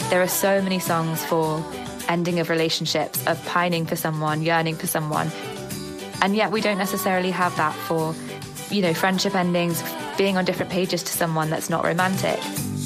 There are so many songs for ending of relationships, of pining for someone, yearning for someone. And yet we don't necessarily have that for, friendship endings, being on different pages to someone that's not romantic.